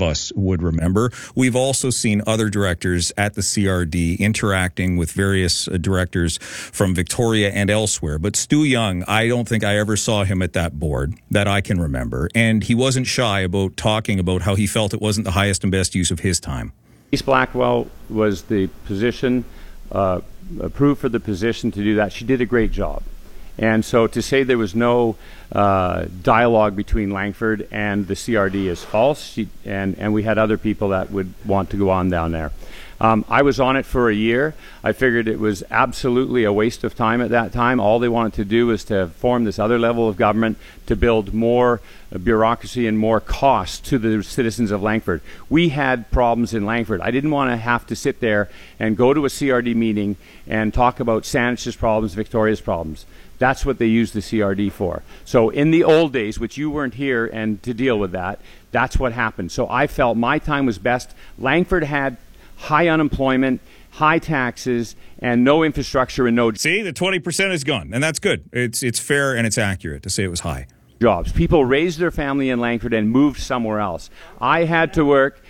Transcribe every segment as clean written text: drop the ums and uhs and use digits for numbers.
of us would remember. We've also seen other directors at the CRD interacting with various directors from Victoria and elsewhere. But Stu Young, I don't think I ever saw him at that board that I can remember. And he wasn't shy about talking about how he felt it wasn't the highest and best use of his time. Denise Blackwell was the position, approved for the position to do that. She did a great job. And so to say there was no dialogue between Langford and the CRD is false. And we had other people that would want to go on down there. I was on it for a year. I figured it was absolutely a waste of time at that time. All they wanted to do was to form this other level of government to build more bureaucracy and more cost to the citizens of Langford. We had problems in Langford. I didn't want to have to sit there and go to a CRD meeting and talk about Saanach's problems, Victoria's problems. That's what they used the CRD for. So in the old days, which you weren't here and to deal with that, that's what happened. So I felt my time was best. Langford had high unemployment, high taxes, and no infrastructure and no... See, the 20% is gone, and that's good. It's fair and it's accurate to say it was high. Jobs. People raised their family in Langford and moved somewhere else. I had to work.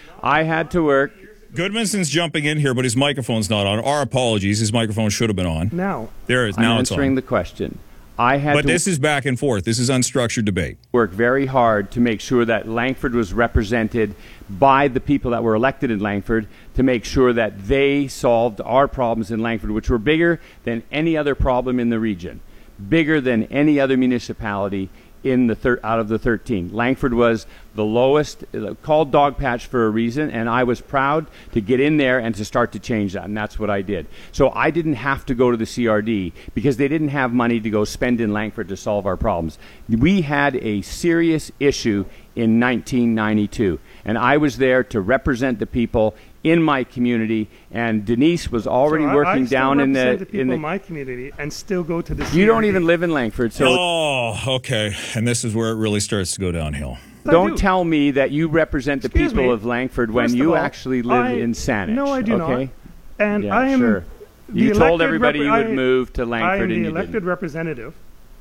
Goodmanson's jumping in here, but his microphone's not on. Our apologies. His microphone should have been on. Now. There it is. Now I'm it's on. answering the question. But this is back and forth. This is unstructured debate. Work very hard to make sure that Langford was represented by the people that were elected in Langford to make sure that they solved our problems in Langford, which were bigger than any other problem in the region, bigger than any other municipality in the out of the 13. Langford was the lowest, called dog patch for a reason, and I was proud to get in there and to start to change that, and that's what I did. So I didn't have to go to the CRD because they didn't have money to go spend in Langford to solve our problems. We had a serious issue in 1992, and I was there to represent the people in my community, and Denise was already working down in the people in my community and still go to the CRD. You don't even live in Langford, so okay, and this is where it really starts to go downhill. Don't tell me that you represent the people of Langford when you actually live in Saanich. No, I do not. And yeah, I am sure. You told everybody you would move to Langford, I am and the you elected didn't. representative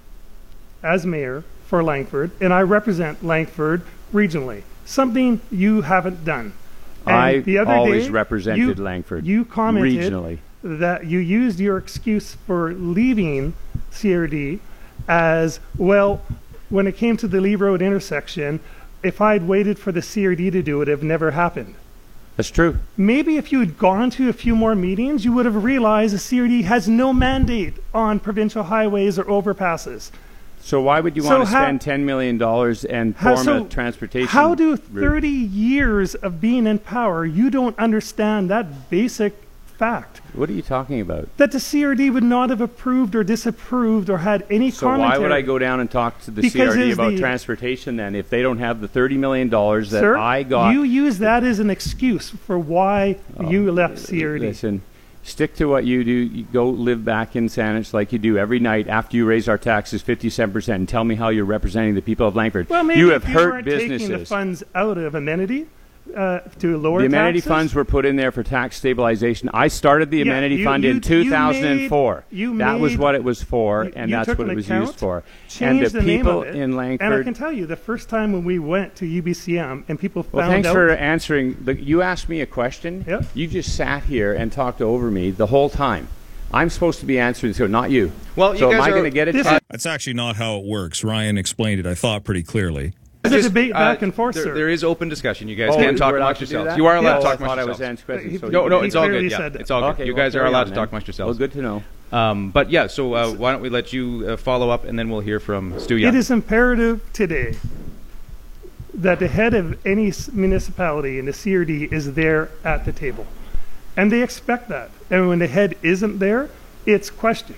as mayor for Langford, and I represent Langford regionally, something you haven't done. And I always represented Langford you commented regionally. That you used your excuse for leaving CRD as, well, when it came to the Lee Road intersection, if I'd waited for the CRD to do it, it would have never happened. That's true. Maybe if you had gone to a few more meetings, you would have realized the CRD has no mandate on provincial highways or overpasses. So why would you want to spend $10 million and form a transportation How do route? 30 years of being in power, you don't understand that basic fact? What are you talking about? That the CRD would not have approved or disapproved or had any commentary. So why would I go down and talk to the CRD about transportation then if they don't have the $30 million that I got? You use that as an excuse for why you left CRD. Listen. Stick to what you do. You go live back in Saanich like you do every night after you raise our taxes 57% and tell me how you're representing the people of Langford. Well, maybe you have if hurt weren't businesses. Taking the funds out of amenity to lower the amenity taxes? funds were put in there for tax stabilization. I started the amenity fund in 2004. That was what it was for, and that's what it was used for. And the people in Langford. And I can tell you, the first time when we went to UBCM and people found out. Well, thanks for answering. You asked me a question. Yep. You just sat here and talked over me the whole time. I'm supposed to be answering, so not you. Well, so am I going to get it? That's actually not how it works. Ryan explained it, I thought, pretty clearly. It's a debate back and forth, sir. There is open discussion. You guys can talk amongst yourselves. You are allowed to talk amongst yourselves. No, it's all good. Yeah, it's all good. You guys are allowed to talk amongst yourselves. Well, good to know. But yeah, so why don't we let you follow up, and then we'll hear from Stu Young. It is imperative today that the head of any municipality in the CRD is there at the table. And they expect that. And when the head isn't there, it's questioned.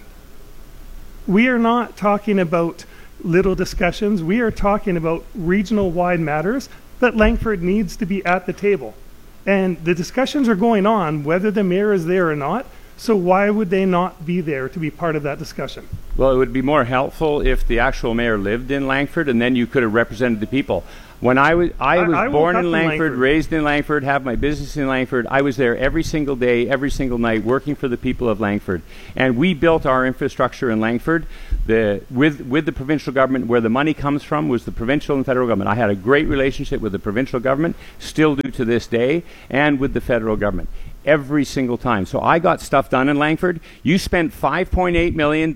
We are not talking about little discussions. We are talking about regional-wide matters that Langford needs to be at the table. And the discussions are going on, whether the mayor is there or not. So why would they not be there to be part of that discussion? Well, it would be more helpful if the actual mayor lived in Langford, and then you could have represented the people. When I was born in Langford, raised in Langford, have my business in Langford. I was there every single day, every single night, working for the people of Langford. And we built our infrastructure in Langford. With the provincial government, where the money comes from was the provincial and federal government. I had a great relationship with the provincial government, still do to this day, and with the federal government. Every single time. So I got stuff done in Langford. You spent $5.8 million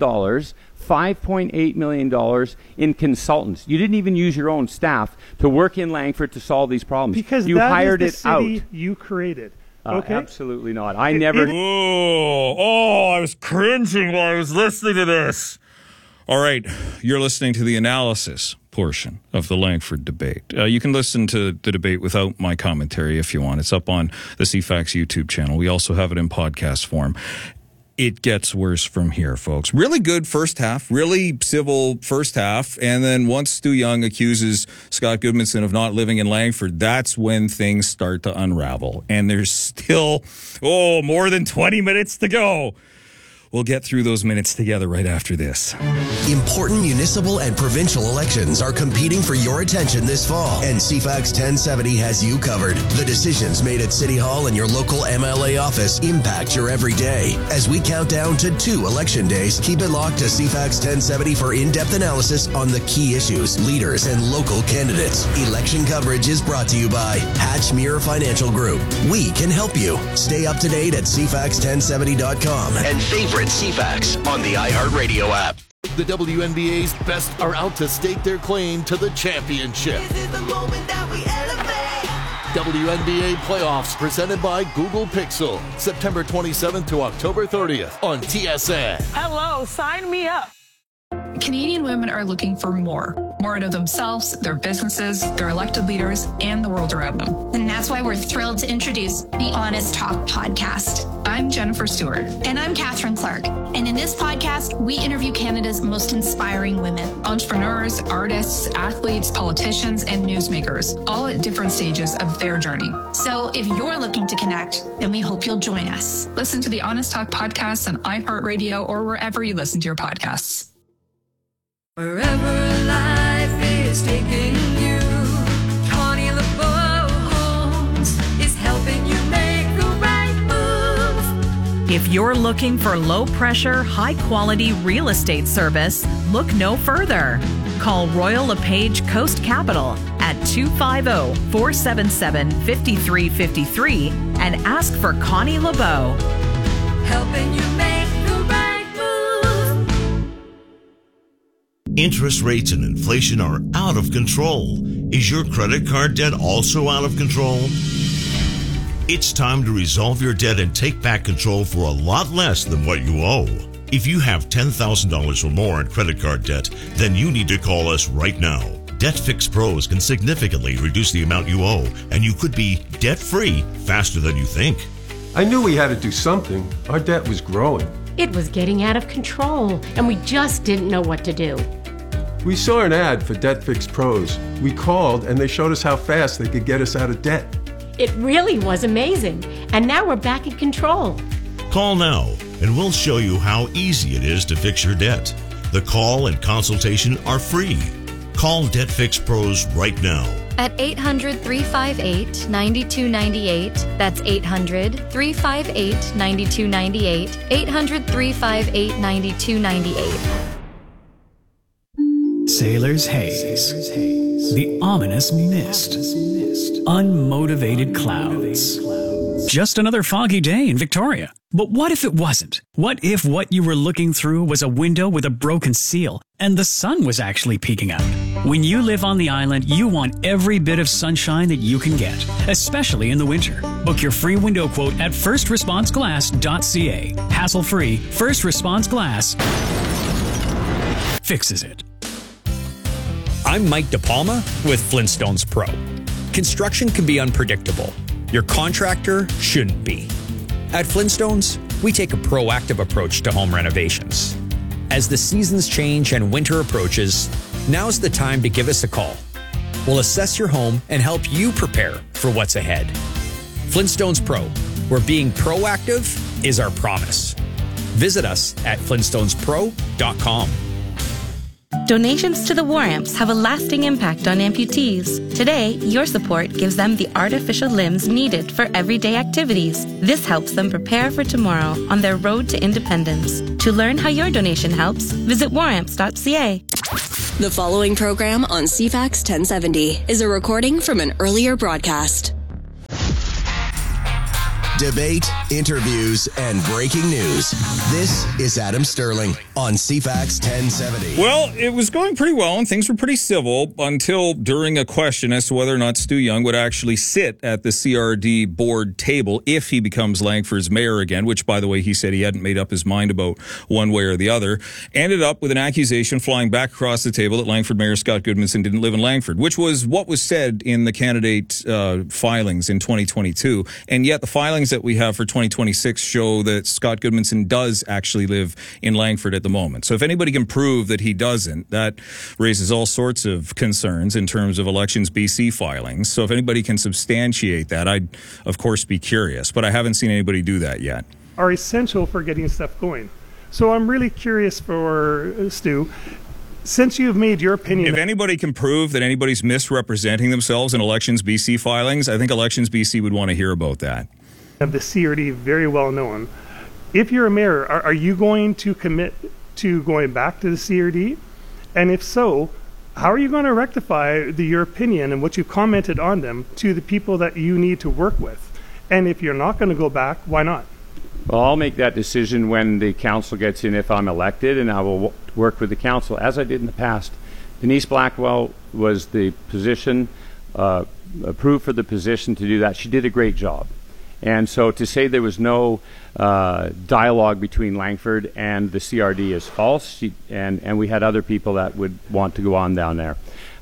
in consultants. You didn't even use your own staff to work in Langford to solve these problems. Because you hired is the city out. You created. Okay? Absolutely not. I never. I was cringing while I was listening to this. All right, you're listening to the analysis portion of the Langford debate. You can listen to the debate without my commentary if you want. It's up on the CFAX YouTube channel. We also have it in podcast form. It gets worse from here, folks. Really good first half, really civil first half. And then once Stu Young accuses Scott Goodmanson of not living in Langford, that's when things start to unravel. And there's still, more than 20 minutes to go. We'll get through those minutes together right after this. Important municipal and provincial elections are competing for your attention this fall, and CFAX 1070 has you covered. The decisions made at City Hall and your local MLA office impact your everyday. As we count down to 2 election days, keep it locked to CFAX 1070 for in-depth analysis on the key issues, leaders, and local candidates. Election coverage is brought to you by Hatchmere Financial Group. We can help you. Stay up to date at CFAX1070.com and favorite CFAX on the iHeartRadio app. The WNBA's best are out to stake their claim to the championship. This is the moment that we elevate. WNBA playoffs presented by Google Pixel. September 27th to October 30th on TSN. Hello, sign me up. Canadian women are looking for more out of themselves, their businesses, their elected leaders, and the world around them. And that's why we're thrilled to introduce the Honest Talk podcast. I'm Jennifer Stewart. And I'm Catherine Clark. And in this podcast, we interview Canada's most inspiring women. Entrepreneurs, artists, athletes, politicians, and newsmakers, all at different stages of their journey. So if you're looking to connect, then we hope you'll join us. Listen to the Honest Talk podcast on iHeartRadio or wherever you listen to your podcasts. Wherever life is taking you, Connie LeBeau Homes is helping you make the right move. If you're looking for low-pressure, high-quality real estate service, look no further. Call Royal LePage Coast Capital at 250-477-5353 and ask for Connie LeBeau. Helping you make the right move. Interest rates and inflation are out of control. Is your credit card debt also out of control? It's time to resolve your debt and take back control for a lot less than what you owe. If you have $10,000 or more in credit card debt, then you need to call us right now. Debt Fix Pros can significantly reduce the amount you owe, and you could be debt-free faster than you think. I knew we had to do something. Our debt was growing. It was getting out of control, and we just didn't know what to do. We saw an ad for Debt Fix Pros. We called, and they showed us how fast they could get us out of debt. It really was amazing, and now we're back in control. Call now, and we'll show you how easy it is to fix your debt. The call and consultation are free. Call Debt Fix Pros right now. At 800-358-9298. That's 800-358-9298. 800-358-9298. Sailor's Haze. The ominous mist. Unmotivated clouds. Just another foggy day in Victoria. But what if it wasn't? What if what you were looking through was a window with a broken seal and the sun was actually peeking out? When you live on the island, you want every bit of sunshine that you can get, especially in the winter. Book your free window quote at firstresponseglass.ca. Hassle-free, First Response Glass fixes it. I'm Mike DePalma with Flintstones Pro. Construction can be unpredictable. Your contractor shouldn't be. At Flintstones, we take a proactive approach to home renovations. As the seasons change and winter approaches, now's the time to give us a call. We'll assess your home and help you prepare for what's ahead. Flintstones Pro, where being proactive is our promise. Visit us at flintstonespro.com. Donations to the War Amps have a lasting impact on amputees. Today, your support gives them the artificial limbs needed for everyday activities. This helps them prepare for tomorrow on their road to independence. To learn how your donation helps, visit waramps.ca. The following program on CFAX 1070 is a recording from an earlier broadcast. Debate, interviews, and breaking news. This is Adam Sterling on CFAX 1070. Well, it was going pretty well and things were pretty civil until during a question as to whether or not Stu Young would actually sit at the CRD board table if he becomes Langford's mayor again, which, by the way, he said he hadn't made up his mind about one way or the other, ended up with an accusation flying back across the table that Langford Mayor Scott Goodmanson didn't live in Langford, which was what was said in the candidate filings in 2022. And yet the filings that we have for 2026 show that Scott Goodmanson does actually live in Langford at the moment. So if anybody can prove that he doesn't, that raises all sorts of concerns in terms of Elections BC filings. So if anybody can substantiate that, I'd, of course, be curious. But I haven't seen anybody do that yet. Are essential for getting stuff going. So I'm really curious for Stu. Since you've made your opinion... If anybody can prove that anybody's misrepresenting themselves in Elections BC filings, I think Elections BC would want to hear about that. Of the CRD, very well known. If you're a mayor, are you going to commit to going back to the CRD? And if so, how are you going to rectify your opinion and what you commented on them to the people that you need to work with? And if you're not going to go back, why not? Well, I'll make that decision when the council gets in if I'm elected, and I will work with the council as I did in the past. Denise Blackwell was the position, approved for the position to do that. She did a great job. And so to say there was no dialogue between Langford and the CRD is false, and we had other people that would want to go on down there.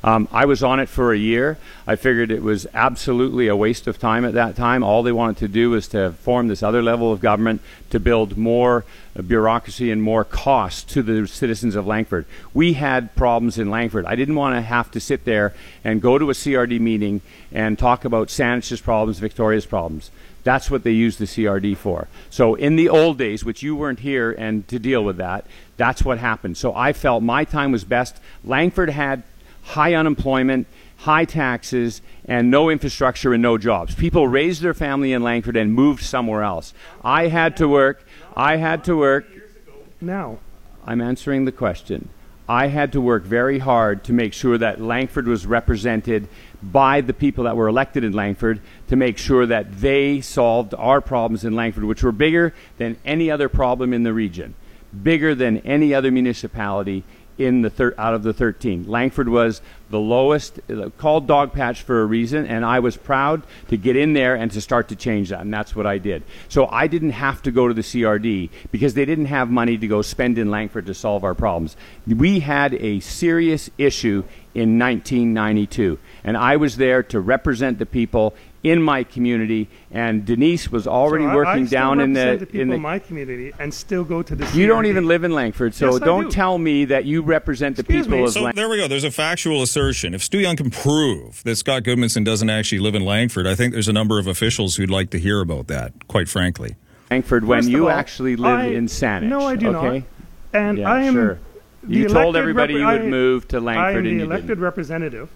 I was on it for a year. I figured it was absolutely a waste of time at that time. All they wanted to do was to form this other level of government to build more bureaucracy and more cost to the citizens of Langford. We had problems in Langford. I didn't want to have to sit there and go to a CRD meeting and talk about Saanach's problems, Victoria's problems. That's what they used the CRD for. So in the old days, which you weren't here and to deal with that, that's what happened. So I felt my time was best. Langford had high unemployment, high taxes, and no infrastructure and no jobs. People raised their family in Langford and moved somewhere else. I had to work. Now, I'm answering the question. I had to work very hard to make sure that Langford was represented by the people that were elected in Langford to make sure that they solved our problems in Langford, which were bigger than any other problem in the region, bigger than any other municipality in the out of the 13. Langford was the lowest, called dog patch for a reason, and I was proud to get in there and to start to change that, and that's what I did. So I didn't have to go to the CRD because they didn't have money to go spend in Langford to solve our problems. We had a serious issue in 1992, and I was there to represent the people in my community, and Denise was already working down in the my community and still go to the CRD. You don't even live in Langford, so yes, don't tell me that you represent the people of So Langford. there we go. There's a factual assertion. If Stu Young can prove that Scott Goodmanson doesn't actually live in Langford, I think there's a number of officials who'd like to hear about that, quite frankly. Langford, when you actually live in Saanich. No, I do not. And yeah, I am sure. You told everybody you would move to Langford, I am and the you elected didn't. representative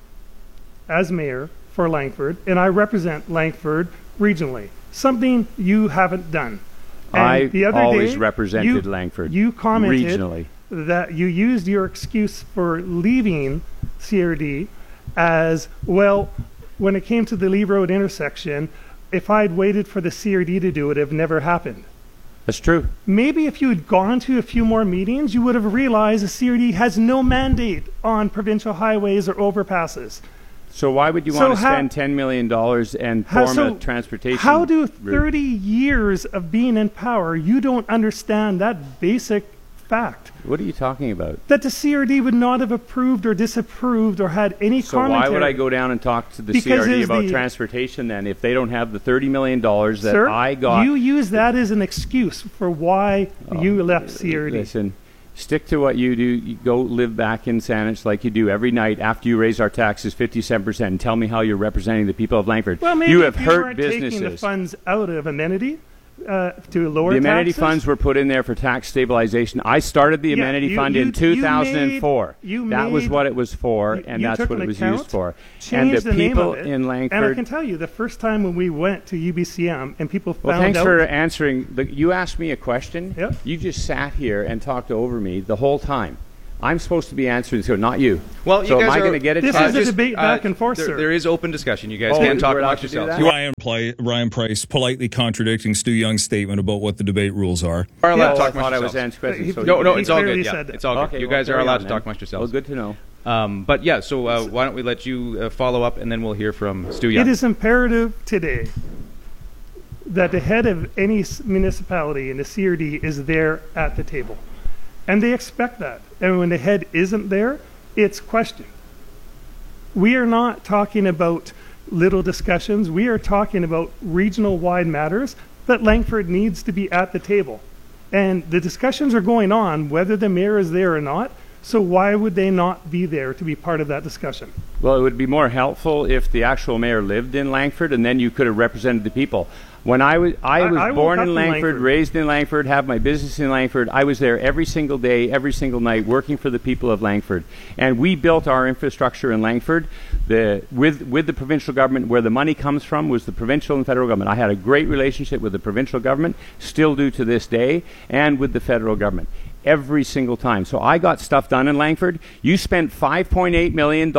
as mayor for Langford, and I represent Langford regionally, something you haven't done. And I the other always day, represented Langford You commented regionally. That you used your excuse for leaving CRD as, well, when it came to the Lee Road intersection, if I'd waited for the CRD to do it, it would have never happened. That's true. Maybe if you had gone to a few more meetings, you would have realized the CRD has no mandate on provincial highways or overpasses. So why would you want to spend $10 million and form a transportation How do route? 30 years of being in power, you don't understand that basic fact? What are you talking about? That the CRD would not have approved or disapproved or had any commentary. So why would I go down and talk to the CRD about transportation then if they don't have the $30 million that I got? You use that as an excuse for why you left CRD. Listen, stick to what you do. You go live back in Saanich like you do every night after you raise our taxes 57% and tell me how you're representing the people of Langford. Well, maybe you have if hurt weren't businesses. taking the funds out of amenity to lower the amenity taxes? funds were put in there for tax stabilization. I started the amenity fund in 2004. That was what it was for, and that's what it was used for. And the people in Langford... And I can tell you, the first time when we went to UBCM and people found out... Well, thanks for answering. You asked me a question. Yep. You just sat here and talked over me the whole time. I'm supposed to be answering this, not you. Well, so am I going to get it? This is a debate back and forth, sir. There is open discussion. You guys can talk amongst yourselves. Ryan Price politely contradicting Stu Young's statement about what the debate rules are. You are allowed to talk amongst yourselves. No, it's all good. Yeah, it's all good. You guys are allowed to talk amongst yourselves. Well, good to know. But yeah, so why don't we let you follow up, and then we'll hear from Stu Young. It is imperative today that the head of any municipality in the CRD is there at the table. And they expect that. And when the head isn't there, it's questioned. We are not talking about little discussions. We are talking about regional-wide matters that Langford needs to be at the table. And the discussions are going on whether the mayor is there or not. So why would they not be there to be part of that discussion? Well, it would be more helpful if the actual mayor lived in Langford, and then you could have represented the people. When I was born in Langford, raised in Langford, have my business in Langford, I was there every single day, every single night, working for the people of Langford. And we built our infrastructure in Langford. With the provincial government, where the money comes from was the provincial and federal government. I had a great relationship with the provincial government, still do to this day, and with the federal government. Every single time. So I got stuff done in Langford. You spent $5.8 million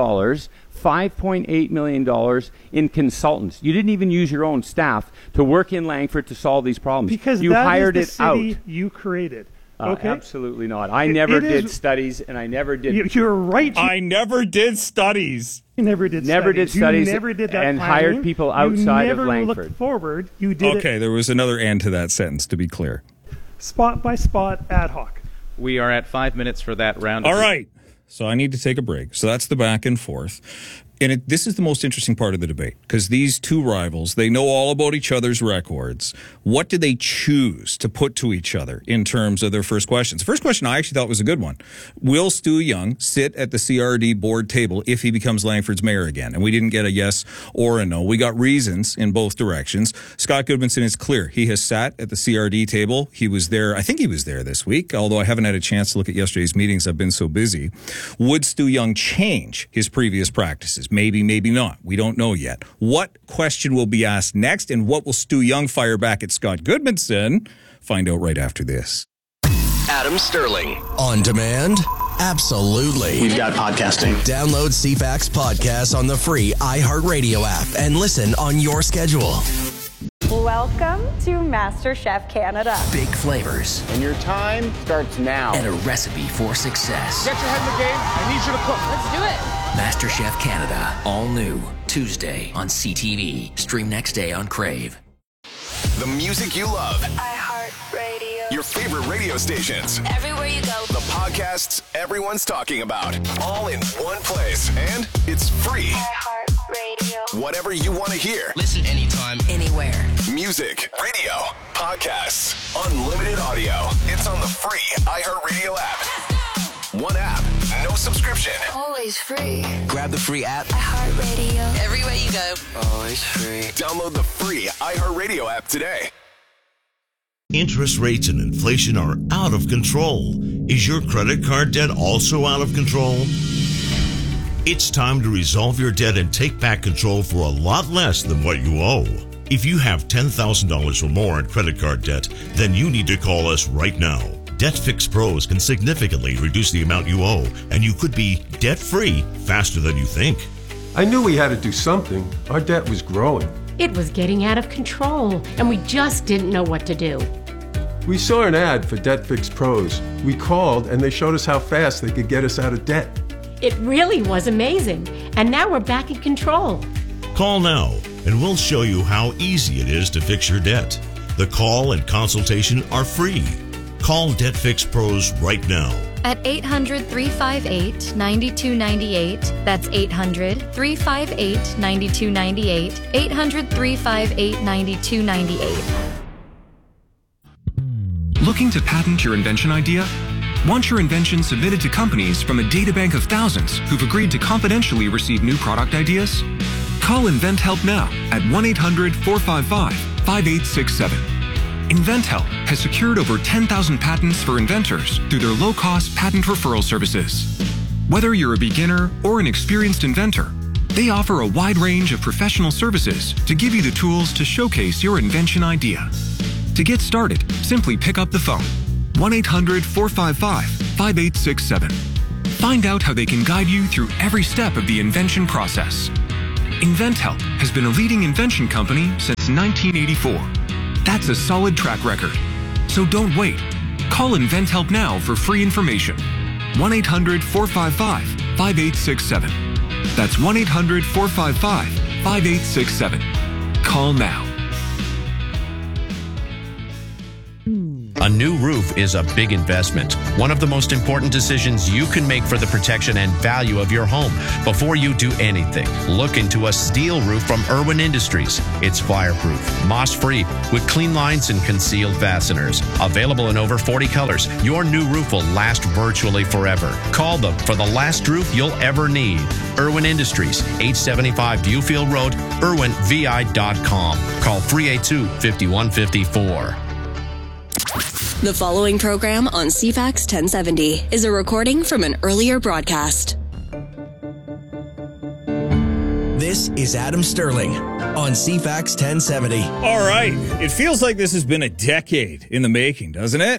$5.8 million in consultants. You didn't even use your own staff to work in Langford to solve these problems. Because you that hired is the it city out. You created. Okay? Absolutely not. I never did studies, and I never did... You're right. I never did studies. You never did studies. You never did that and planning. Hired people outside of Langford. You never looked forward. You did Okay, there was another end to that sentence, to be clear. Spot by spot, ad hoc. We are at 5 minutes for that round. All right. So I need to take a break. So that's the back and forth. And this is the most interesting part of the debate, because these two rivals, they know all about each other's records. What do they choose to put to each other in terms of their first questions? The first question I actually thought was a good one. Will Stu Young sit at the CRD board table if he becomes Langford's mayor again? And we didn't get a yes or a no. We got reasons in both directions. Scott Goodmanson is clear. He has sat at the CRD table. He was there. I think he was there this week, although I haven't had a chance to look at yesterday's meetings. I've been so busy. Would Stu Young change his previous practices? Maybe, maybe not. We don't know yet. What question will be asked next, and what will Stu Young fire back at Scott Goodmanson? Find out right after this. Adam Sterling. On demand? Absolutely. We've got podcasting. Download CFAX podcasts on the free iHeartRadio app and listen on your schedule. Welcome to MasterChef Canada. Big flavors. And your time starts now. And a recipe for success. Get your head in the game. I need you to cook. Let's do it. MasterChef Canada. All new. Tuesday on CTV. Stream next day on Crave. The music you love. iHeartRadio. Your favorite radio stations. Everywhere you go. The podcasts everyone's talking about. All in one place. And it's free. iHeartRadio. Whatever you want to hear. Listen anytime, anywhere. Music, radio, podcasts, unlimited audio. It's on the free iHeartRadio app. One app, no subscription. Always free. Grab the free app. iHeartRadio. Everywhere you go. Always free. Download the free iHeartRadio app today. Interest rates and inflation are out of control. Is your credit card debt also out of control? It's time to resolve your debt and take back control for a lot less than what you owe. If you have $10,000 or more in credit card debt, then you need to call us right now. DebtFix Pros can significantly reduce the amount you owe, and you could be debt-free faster than you think. I knew we had to do something. Our debt was growing. It was getting out of control, and we just didn't know what to do. We saw an ad for DebtFix Pros. We called, and they showed us how fast they could get us out of debt. It really was amazing, and now we're back in control. Call now, and we'll show you how easy it is to fix your debt. The call and consultation are free. Call DebtFix Pros right now. At 800-358-9298. That's 800-358-9298. 800-358-9298. Looking to patent your invention idea? Want your invention submitted to companies from a databank of thousands who've agreed to confidentially receive new product ideas? Call InventHelp now at 1-800-455-5867. InventHelp has secured over 10,000 patents for inventors through their low-cost patent referral services. Whether you're a beginner or an experienced inventor, they offer a wide range of professional services to give you the tools to showcase your invention idea. To get started, simply pick up the phone, 1-800-455-5867. Find out how they can guide you through every step of the invention process. InventHelp has been a leading invention company since 1984. That's a solid track record. So don't wait. Call InventHelp now for free information. 1-800-455-5867. That's 1-800-455-5867. Call now. A new roof is a big investment. One of the most important decisions you can make for the protection and value of your home. Before you do anything, look into a steel roof from Irwin Industries. It's fireproof, moss-free, with clean lines and concealed fasteners. Available in over 40 colors, your new roof will last virtually forever. Call them for the last roof you'll ever need. Irwin Industries, 875 Viewfield Road, irwinvi.com. Call 382-5154. The following program on CFAX 1070 is a recording from an earlier broadcast. This is Adam Sterling on CFAX 1070. All right. It feels like this has been a decade in the making, doesn't it?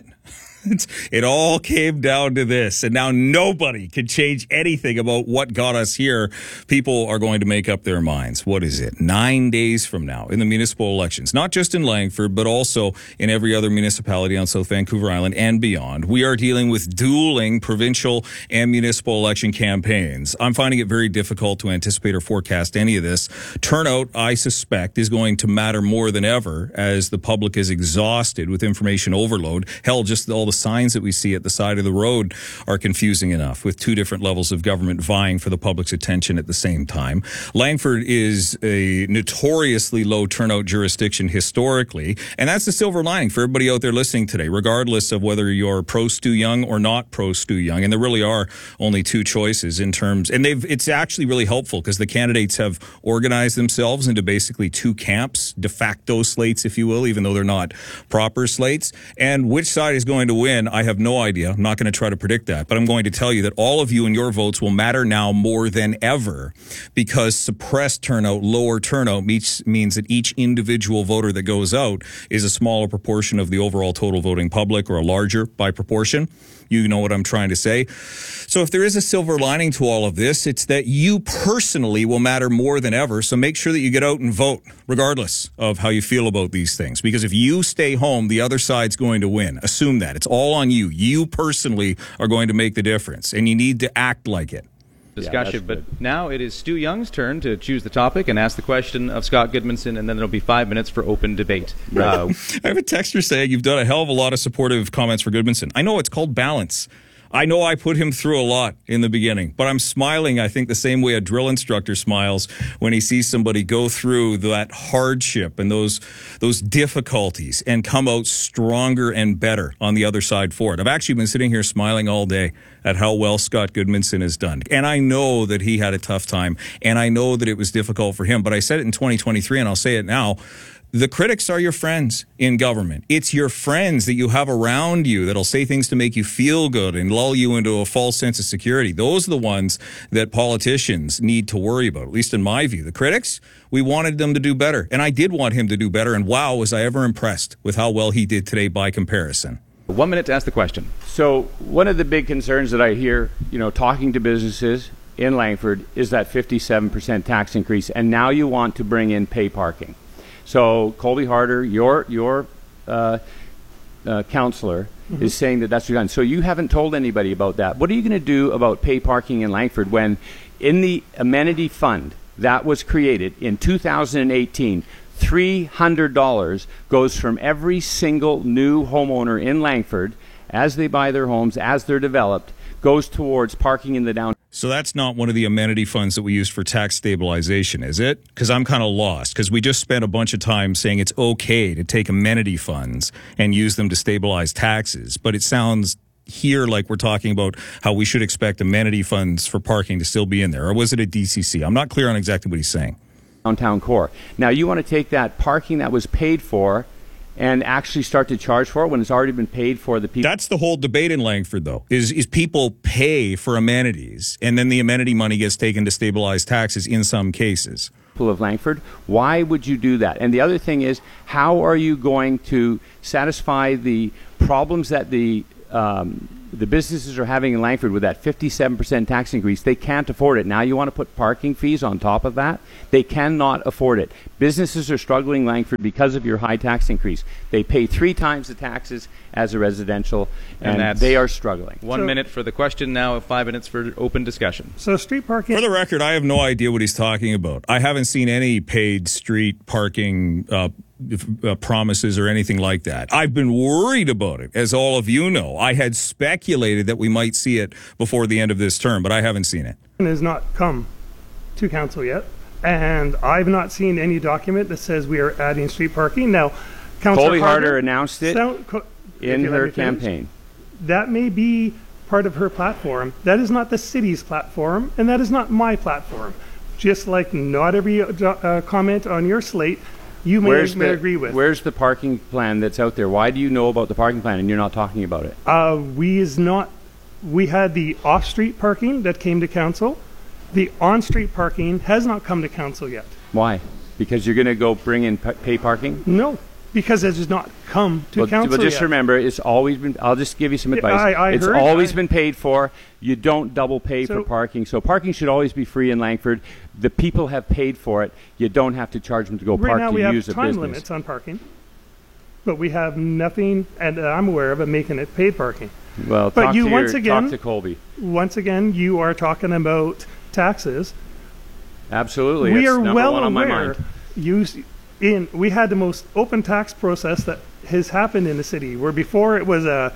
It all came down to this, and now nobody can change anything about what got us here. People are going to make up their minds. What is it? 9 days from now in the municipal elections, not just in Langford, but also in every other municipality on South Vancouver Island and beyond. We are dealing with dueling provincial and municipal election campaigns. I'm finding it very difficult to anticipate or forecast any of this. Turnout, I suspect, is going to matter more than ever as the public is exhausted with information overload. Hell, just all the signs that we see at the side of the road are confusing enough, with two different levels of government vying for the public's attention at the same time. Langford is a notoriously low turnout jurisdiction historically, and that's the silver lining for everybody out there listening today, regardless of whether you're pro Stu Young or not pro Stu Young. And there really are only two choices in terms, and it's actually really helpful because the candidates have organized themselves into basically two camps, de facto slates, if you will, even though they're not proper slates. And which side is going to win, I have no idea. I'm not going to try to predict that, but I'm going to tell you that all of you and your votes will matter now more than ever, because suppressed turnout, lower turnout means that each individual voter that goes out is a smaller proportion of the overall total voting public, or a larger by proportion. You know what I'm trying to say. So if there is a silver lining to all of this, it's that you personally will matter more than ever. So make sure that you get out and vote, regardless of how you feel about these things. Because if you stay home, the other side's going to win. Assume that. It's all on you. You personally are going to make the difference, and you need to act like it. Discussion, but now it is Stu Young's turn to choose the topic and ask the question of Scott Goodmanson, and then there'll be 5 minutes for open debate. I have a texter saying you've done a hell of a lot of supportive comments for Goodmanson. I know, it's called balance. I know I put him through a lot in the beginning, but I'm smiling, I think, the same way a drill instructor smiles when he sees somebody go through that hardship and those difficulties and come out stronger and better on the other side for it. I've actually been sitting here smiling all day at how well Scott Goodmanson has done. And I know that he had a tough time, and I know that it was difficult for him, but I said it in 2023, and I'll say it now. The critics are your friends in government. It's your friends that you have around you that'll say things to make you feel good and lull you into a false sense of security. Those are the ones that politicians need to worry about, at least in my view. The critics, we wanted them to do better. And I did want him to do better. And wow, was I ever impressed with how well he did today by comparison. 1 minute to ask the question. So one of the big concerns that I hear, talking to businesses in Langford, is that 57% tax increase. And now you want to bring in pay parking. So Colby Harder, your counselor, is saying that that's done. So you haven't told anybody about that. What are you going to do about pay parking in Langford when in the amenity fund that was created in 2018, $300 goes from every single new homeowner in Langford as they buy their homes, as they're developed, goes towards parking in the downtown. So that's not one of the amenity funds that we use for tax stabilization, is it? Because I'm kind of lost, because we just spent a bunch of time saying it's okay to take amenity funds and use them to stabilize taxes. But it sounds here like we're talking about how we should expect amenity funds for parking to still be in there. Or was it a DCC? I'm not clear on exactly what he's saying. Downtown core. Now you want to take that parking that was paid for and actually start to charge for it when it's already been paid for the people? That's the whole debate in Langford, though, is people pay for amenities, and then the amenity money gets taken to stabilize taxes in some cases. Of Langford, why would you do that? And the other thing is, how are you going to satisfy the problems that the businesses are having in Langford with that 57% tax increase? They can't afford it. Now you want to put parking fees on top of that? They cannot afford it. Businesses are struggling in Langford because of your high tax increase. They pay 3 times the taxes as a residential, and they are struggling. 1 minute for the question, now 5 minutes for open discussion. So street parking... For the record, I have no idea what he's talking about. I haven't seen any paid street parking promises or anything like that. I've been worried about it, as all of you know. I had speculated that we might see it before the end of this term, but I haven't seen it. It has not come to council yet, and I've not seen any document that says we are adding street parking. Now, Councillor Colby Harder announced it in her campaign. That may be part of her platform. That is not the city's platform, and that is not my platform. Just like not every comment on your slate you may agree with. Where's the parking plan that's out there? Why do you know about the parking plan and you're not talking about it? We had the off-street parking that came to council. The on-street parking has not come to council yet. Why? Because you're going to go bring in pay parking? No, because it has not come to council yet. But just yet. Remember, it's always been, I'll just give you some advice. It's always been paid for. You don't double pay for parking. So parking should always be free in Langford. The people have paid for it. You don't have to charge them to go park to use a business. Right now we have time limits on parking, but we have nothing, and I'm aware of it, making it paid parking. Well, but talk to Colby. Once again, you are talking about taxes. Absolutely. We it's are well one on my aware. mind. We had the most open tax process that has happened in the city, where before it was a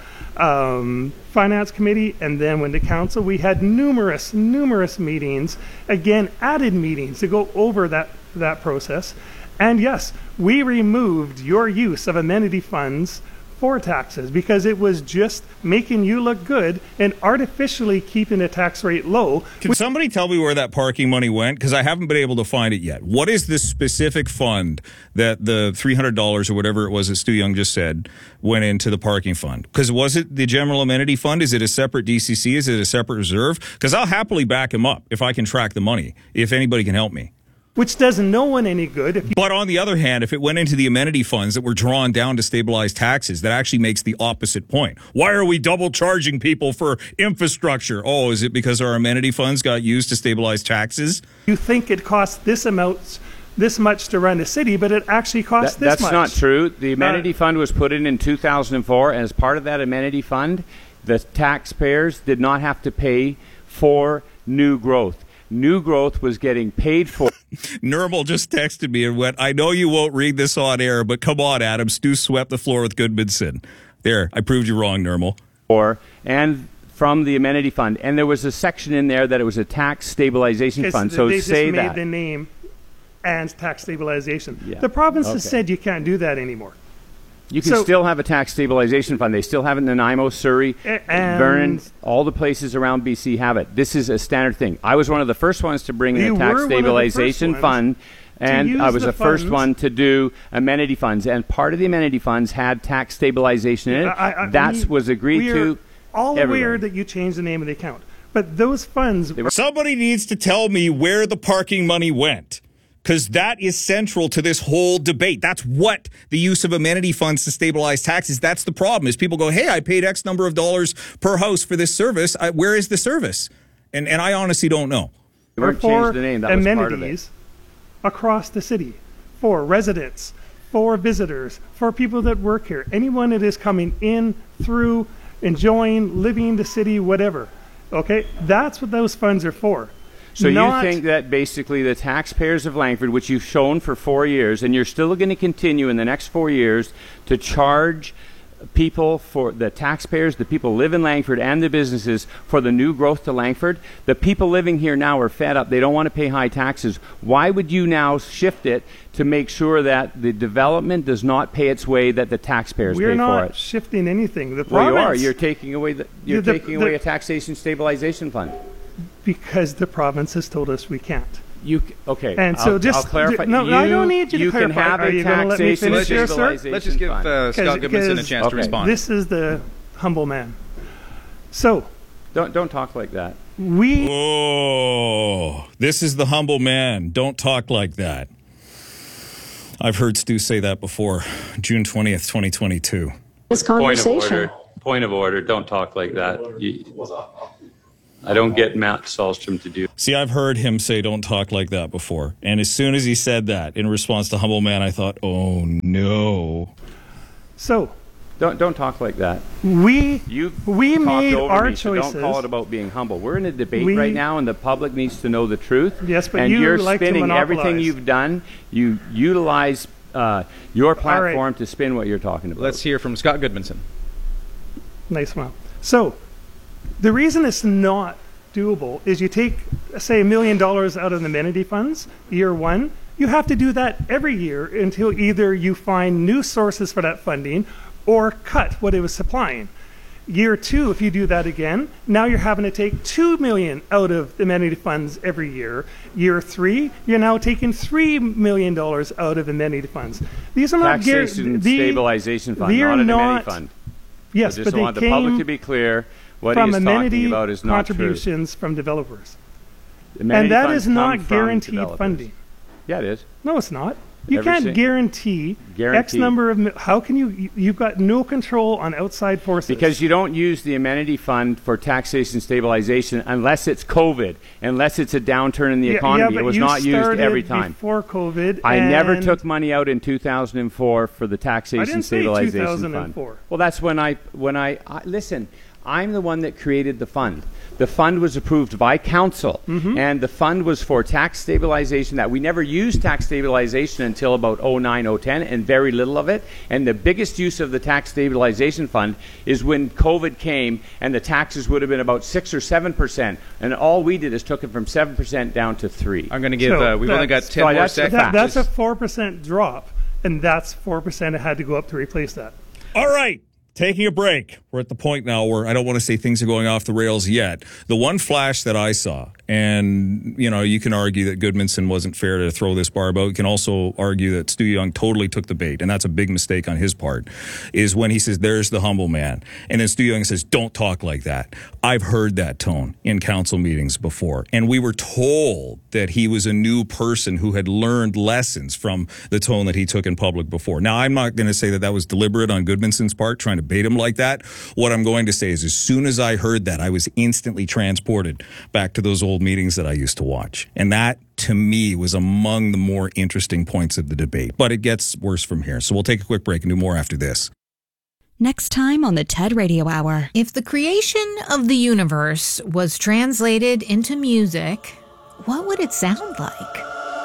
finance committee and then went to council. We had numerous meetings, again added meetings to go over that process. And yes, we removed your use of amenity funds for taxes because it was just making you look good and artificially keeping the tax rate low. Can somebody tell me where that parking money went? Because I haven't been able to find it yet. What is this specific fund that the $300 or whatever it was that Stu Young just said went into the parking fund? Because was it the general amenity fund? Is it a separate DCC? Is it a separate reserve? Because I'll happily back him up if I can track the money, if anybody can help me. Which does no one any good. But on the other hand, if it went into the amenity funds that were drawn down to stabilize taxes, that actually makes the opposite point. Why are we double charging people for infrastructure? Oh, is it because our amenity funds got used to stabilize taxes? You think it costs this much to run a city, but it actually costs this much. That's not true. The amenity fund was put in 2004, and as part of that amenity fund, the taxpayers did not have to pay for new growth. New growth was getting paid for. Nermal just texted me and went, I know you won't read this on air, but come on, Adam. Stu swept the floor with Goodmanson. There, I proved you wrong, Nermal. And from the amenity fund. And there was a section in there that it was a tax stabilization fund. So they say just that. made the name and tax stabilization. Yeah. The province has said you can't do that anymore. You can still have a tax stabilization fund. They still have it in Nanaimo, Surrey, Vernon, all the places around BC have it. This is a standard thing. I was one of the first ones to bring in a tax stabilization fund, and I was the first one to do amenity funds. And part of the amenity funds had tax stabilization in it. That was agreed to. All aware that you changed the name of the account. But those funds... Somebody needs to tell me where the parking money went. Because that is central to this whole debate. That's what the use of amenity funds to stabilize taxes. That's the problem. Is people go, hey, I paid X number of dollars per house for this service. Where is the service? And I honestly don't know. They weren't changed the name. That was part of it. Across the city, for residents, for visitors, for people that work here, anyone that is coming in, through, enjoying, living the city, whatever. Okay, that's what those funds are for. So you think that basically the taxpayers of Langford, which you've shown for 4 years, and you're still going to continue in the next 4 years to charge people, for the taxpayers, the people who live in Langford and the businesses, for the new growth to Langford? The people living here now are fed up. They don't want to pay high taxes. Why would you now shift it to make sure that the development does not pay its way, that the taxpayers pay for it? We're not shifting anything. The well, province, you are. You're taking away away a taxation stabilization fund. Because the province has told us we can't. Okay. And so I'll clarify. No, I don't need you to clarify. You can have Are you gonna let me finish here, sir? Let's just give Scott Goodmanson a chance to respond. This is the humble man. So don't talk like that. This is the humble man. Don't talk like that. I've heard Stu say that before. June 20th, 2022. This conversation. Point of order. Don't talk like that. I don't get Matt Sahlstrom to do. See, I've heard him say don't talk like that before. And as soon as he said that in response to humble man, I thought, oh no. So don't talk like that. We made our choices. So don't call it about being humble. We're in a debate right now, and the public needs to know the truth. Yes, but and you're like spinning to monopolize. Everything you've done. You utilize your platform to spin what you're talking about. Let's hear from Scott Goodmanson. Nice one. So the reason it's not doable is you take, say, $1 million out of the amenity funds, year one. You have to do that every year until either you find new sources for that funding or cut what it was supplying. Year two, if you do that again, now you're having to take $2 million out of the amenity funds every year. Year three, you're now taking $3 million out of amenity funds. These are not taxation stabilization fund, not an amenity fund. Yes, I but they want the public to be clear. What he is talking about is not true. Contributions from developers. And that is not guaranteed funding. Yeah, it is. No, it's not. You can't guarantee X number of... How can you... You've got no control on outside forces. Because you don't use the amenity fund for taxation stabilization unless it's COVID, unless it's a downturn in the economy. It was not used every time. Before COVID. I never took money out in 2004 for the taxation stabilization fund. 2004. Well, that's when I listen. I'm the one that created the fund. The fund was approved by council, and the fund was for tax stabilization. That we never used tax stabilization until about 09, 010, and very little of it. And the biggest use of the tax stabilization fund is when COVID came, and the taxes would have been about 6 or 7%, and all we did is took it from 7% down to 3%. I'm going to give. We've only got 10 more seconds. That's a 4% drop, and that's 4% that had to go up to replace that. All right. Taking a break. We're at the point now where I don't want to say things are going off the rails yet. The one flash that I saw, and, you know, you can argue that Goodmanson wasn't fair to throw this barb out. You can also argue that Stu Young totally took the bait, and that's a big mistake on his part, is when he says, there's the humble man. And then Stu Young says, don't talk like that. I've heard that tone in council meetings before, and we were told that he was a new person who had learned lessons from the tone that he took in public before. Now, I'm not going to say that that was deliberate on Goodmanson's part, trying to bait him like that. What I'm going to say is, as soon as I heard that, I was instantly transported back to those old meetings that I used to watch. And that, to me, was among the more interesting points of the debate. But it gets worse from here. So we'll take a quick break and do more after this. Next time on the TED Radio Hour. If the creation of the universe was translated into music, what would it sound like?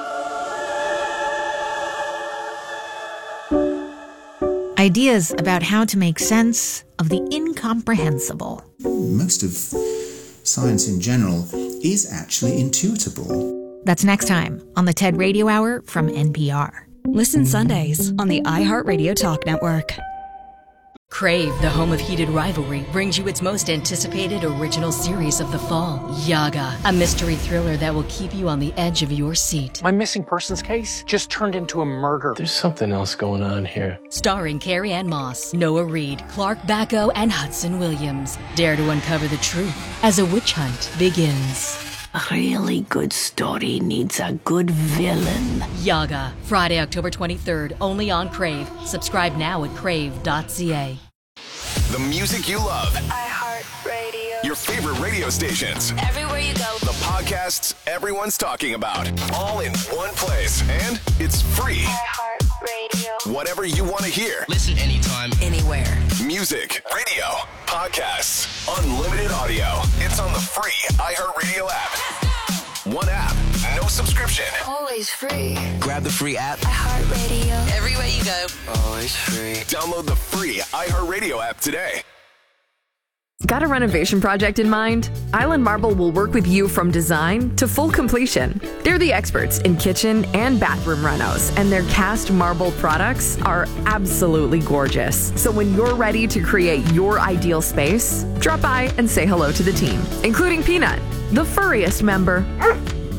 Ideas about how to make sense of the incomprehensible. Most of science in general is actually intuitable. That's next time on the TED Radio Hour from NPR. Listen Sundays on the iHeartRadio Talk Network. Crave, the home of heated rivalry, brings you its most anticipated original series of the fall, Yaga, a mystery thriller that will keep you on the edge of your seat. My missing persons case just turned into a murder. There's something else going on here. Starring Carrie Ann Moss, Noah Reid, Clark Bacco, and Hudson Williams. Dare to uncover the truth as a witch hunt begins. A really good story needs a good villain. Yaga, Friday, October 23rd, only on Crave. Subscribe now at crave.ca. The music you love. iHeartRadio. Your favorite radio stations. Everywhere you go. The podcasts everyone's talking about. All in one place. And it's free. iHeartRadio. Whatever you want to hear. Listen anytime, anywhere. Music, radio, podcasts, unlimited audio. It's on the free iHeartRadio app. One app, no subscription. Always free. grab the free app. iHeartRadio. Everywhere you go. Always free. Download the free iHeartRadio app today. Got a renovation project in mind? Island Marble will work with you from design to full completion. They're the experts in kitchen and bathroom renos, and their cast marble products are absolutely gorgeous. So when you're ready to create your ideal space, drop by and say hello to the team, including Peanut, the furriest member.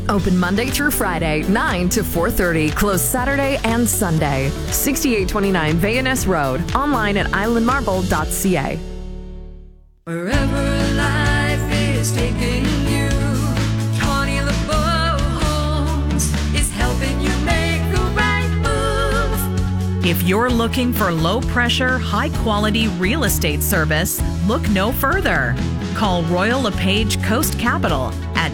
Open Monday through Friday, 9 to 4:30. Closed Saturday and Sunday. 6829 Vayaness Road. Online at islandmarble.ca. Wherever life is taking you, Connie LeBeau Homes is helping you make the right move. If you're looking for low-pressure, high-quality real estate service, look no further. Call Royal LePage Coast Capital at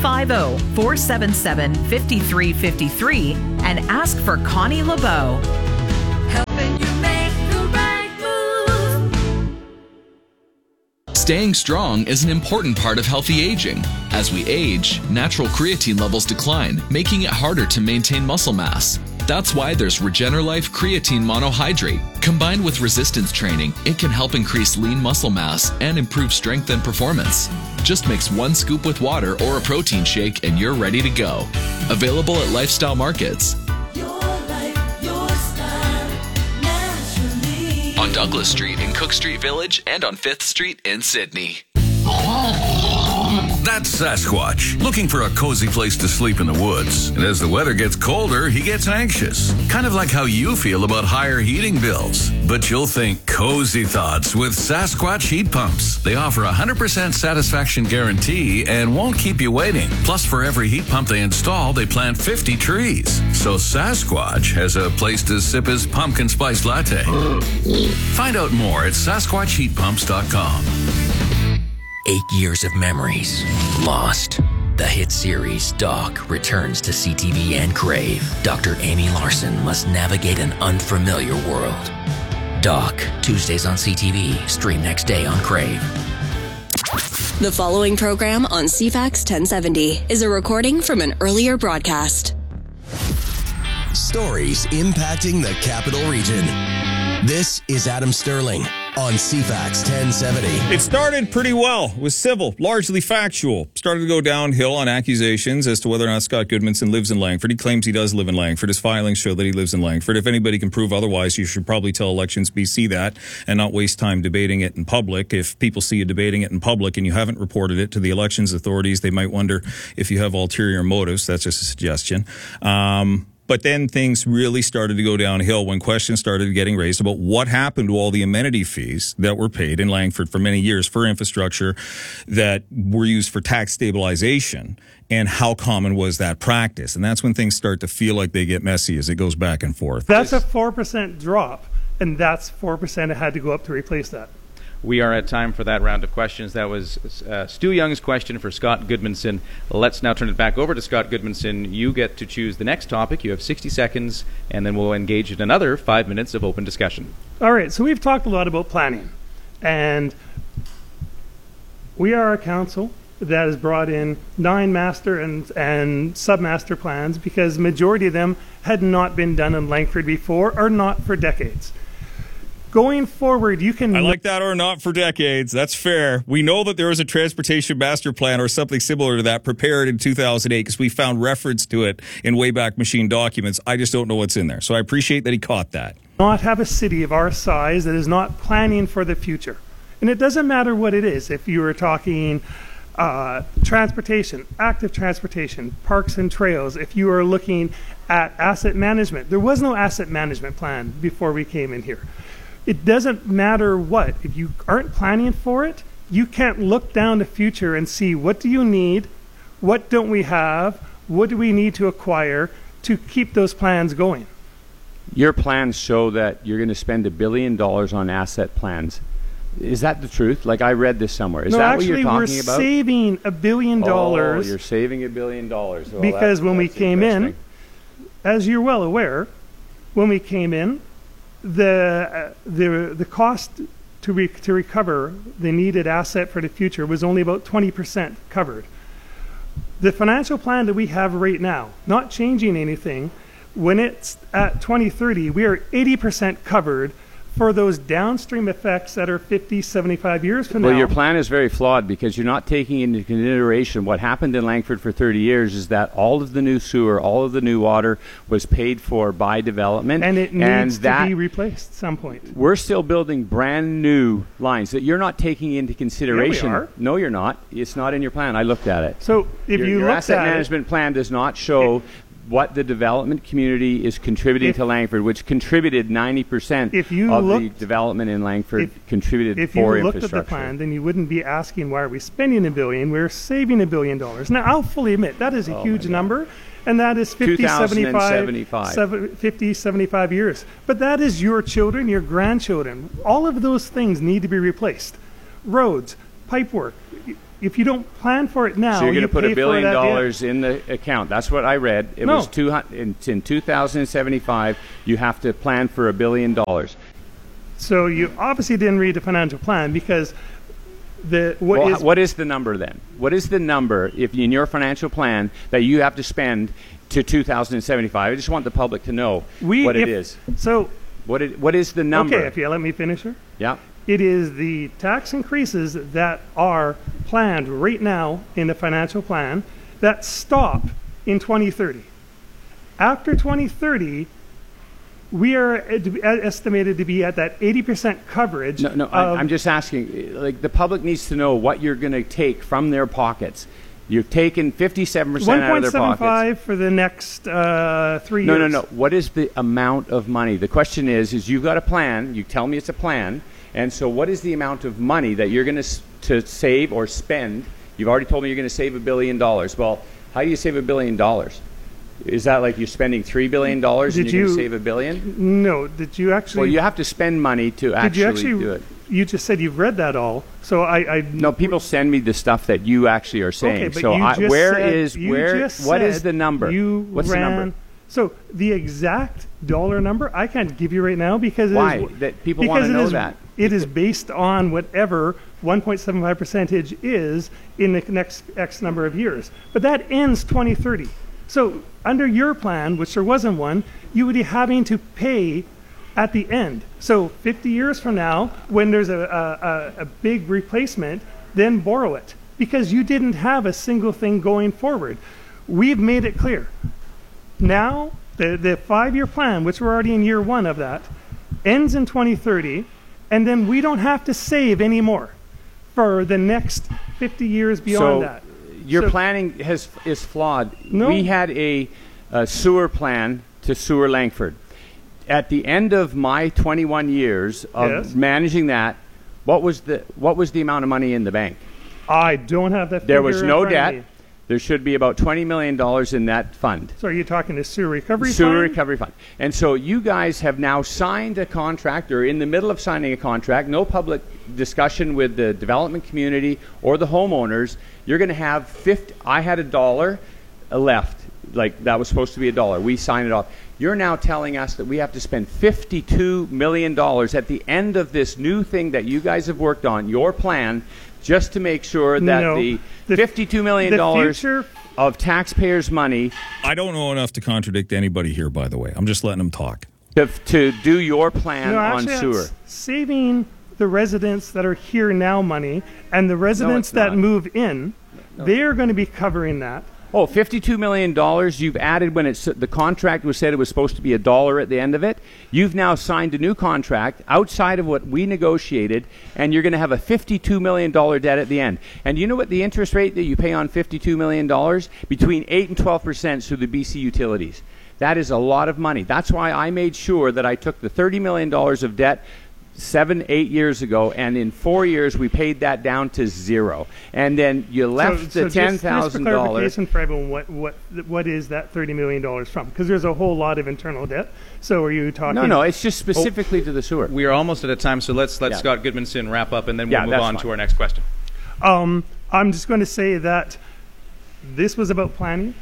250-477-5353 and ask for Connie LeBeau. Helping you make the right move. Staying strong is an important part of healthy aging. As we age, natural creatine levels decline, making it harder to maintain muscle mass. That's why there's RegenerLife Creatine Monohydrate. Combined with resistance training, it can help increase lean muscle mass and improve strength and performance. Just mix 1 scoop with water or a protein shake and you're ready to go. Available at Lifestyle Markets. On Douglas Street in Cook Street Village and on 5th Street in Sydney. That's Sasquatch, looking for a cozy place to sleep in the woods. And as the weather gets colder, he gets anxious. Kind of like how you feel about higher heating bills. But you'll think cozy thoughts with Sasquatch heat pumps. They offer a 100% satisfaction guarantee and won't keep you waiting. Plus, for every heat pump they install, they plant 50 trees. So Sasquatch has a place to sip his pumpkin spice latte. Find out more at SasquatchHeatPumps.com. 8 years of memories lost. The hit series Doc returns to CTV and Crave. Dr. Amy Larson must navigate an unfamiliar world. Doc, Tuesdays on CTV. Stream next day on Crave. The following program on CFAX 1070 is a recording from an earlier broadcast. Stories impacting the Capital Region. This is Adam Sterling on CFAX 1070. It started pretty well. It was civil, largely factual. Started to go downhill on accusations as to whether or not Scott Goodmanson lives in Langford. He claims he does live in Langford. His filings show that he lives in Langford. If anybody can prove otherwise, you should probably tell Elections BC that and not waste time debating it in public. If people see you debating it in public and you haven't reported it to the elections authorities, they might wonder if you have ulterior motives. That's just a suggestion. But then things really started to go downhill when questions started getting raised about what happened to all the amenity fees that were paid in Langford for many years for infrastructure that were used for tax stabilization, and how common was that practice. And that's when things start to feel like they get messy as it goes back and forth. That's a 4% drop, and that's 4% it had to go up to replace that. We are at time for that round of questions. That was Stu Young's question for Scott Goodmanson. Let's now turn it back over to Scott Goodmanson. You get to choose the next topic. You have 60 seconds, and then we'll engage in another 5 minutes of open discussion. All right, so we've talked a lot about planning, and we are a council that has brought in 9 master and sub-master plans because majority of them had not been done in Langford before or not for decades. Going forward, you can... I like that, or not for decades. That's fair. We know that there was a transportation master plan or something similar to that prepared in 2008 because we found reference to it in Wayback Machine documents. I just don't know what's in there. So I appreciate that he caught that. Not have a city of our size that is not planning for the future. And it doesn't matter what it is. If you were talking transportation, active transportation, parks and trails, if you are looking at asset management, there was no asset management plan before we came in here. It doesn't matter what. If you aren't planning for it, you can't look down the future and see what do you need, what don't we have, what do we need to acquire to keep those plans going. Your plans show that you're going to spend $1 billion on asset plans. Is that the truth? Like, I read this somewhere. Is that what you're talking about? Actually, we're saving $1 billion. Oh, you're saving $1 billion. Well, because when we came in, as you're well aware, when we came in, the cost to recover the needed asset for the future was only about 20% covered. The financial plan that we have right now, not changing anything, when it's at 2030, we are 80% covered for those downstream effects that are 50, 75 years from now. Well, your plan is very flawed because you're not taking into consideration what happened in Langford for 30 years is that all of the new sewer, all of the new water was paid for by development. And it needs to be replaced at some point. We're still building brand new lines that you're not taking into consideration. Yeah, we are. No, you're not. It's not in your plan. I looked at it. So if your asset management plan does not show what the development community is contributing to Langford, which contributed 90% of the development in Langford, contributed if for you looked infrastructure. at the plan, then you wouldn't be asking why are we spending $1 billion, we're saving $1 billion. Now, I'll fully admit, that is a huge number, and that is 50, 75 years. But that is your children, your grandchildren. All of those things need to be replaced. Roads, pipework. If you don't plan for it now, so you're going to put $1 billion in the account. That's what I read. It was in 2075. You have to plan for $1 billion. So you obviously didn't read the financial plan because what is the number then? What is the number if in your financial plan that you have to spend to 2075? I just want the public to know what it is. So what is the number? Okay, if you let me finish here. Yeah. It is the tax increases that are planned right now in the financial plan that stop in 2030. After 2030, we are estimated to be at that 80% coverage. No, I'm just asking, like the public needs to know what you're going to take from their pockets. You've taken 57% out of their pockets. 1.75 for the next 3 years. No. What is the amount of money? The question is you've got a plan. You tell me it's a plan. And so what is the amount of money that you're going to save or spend? You've already told me you're going to save $1 billion. Well, how do you save $1 billion? Is that like you're spending $3 billion and you're going to save $1 billion? No. Did you actually? Well, you have to spend money to actually do it. You just said you've read that all. So No, people send me the stuff that you actually are saying. Okay, but so what is the number? What's the number? So the exact dollar number I can't give you right now because people want to know that. It is based on whatever 1.75 percentage is in the next X number of years. But that ends 2030. So under your plan, which there wasn't one, you would be having to pay at the end. So 50 years from now, when there's a big replacement, then borrow it because you didn't have a single thing going forward. We've made it clear. Now, the 5-year plan, which we're already in year 1 of that, ends in 2030, and then we don't have to save anymore for the next 50 years beyond that. Your planning is flawed. No. We had a sewer plan to sewer Langford. At the end of my 21 years of managing that, what was the amount of money in the bank? I don't have that figure. There was no debt. There should be about $20 million in that fund. So are you talking the sewer recovery fund? Sewer recovery fund. And so you guys have now signed a contract or in the middle of signing a contract, no public discussion with the development community or the homeowners. You're going to have I had $1 left. Like that was supposed to be $1. We signed it off. You're now telling us that we have to spend $52 million at the end of this new thing that you guys have worked on, your plan, just to make sure that the $52 million of taxpayers' money. I don't know enough to contradict anybody here, by the way. I'm just letting them talk. To do your plan on sewer. Saving the residents that are here now money and the residents that move in, they're going to be covering that. Oh, $52 million you've added when the contract was said it was supposed to be $1 at the end of it. You've now signed a new contract outside of what we negotiated, and you're going to have a $52 million debt at the end. And you know what the interest rate that you pay on $52 million? Between 8 and 12% through the BC utilities. That is a lot of money. That's why I made sure that I took the $30 million of debt 7-8 years ago, and in 4 years we paid that down to $0. And then you left the $10,000. Just for clarification for everyone, what is that $30 million from? Because there's a whole lot of internal debt. So are you talking? No, it's just specifically to the sewer. We are almost at a time, so let's let Scott Goodmanson wrap up, and then we'll move on to our next question. I'm just going to say that this was about planning.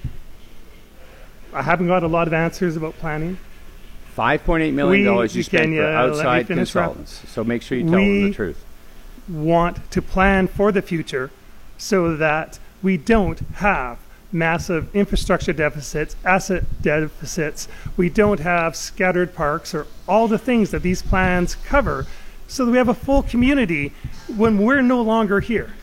I haven't got a lot of answers about planning. $5.8 million you spent for outside consultants. So make sure you tell them the truth. We want to plan for the future so that we don't have massive infrastructure deficits, asset deficits. We don't have scattered parks or all the things that these plans cover, so that we have a full community when we're no longer here.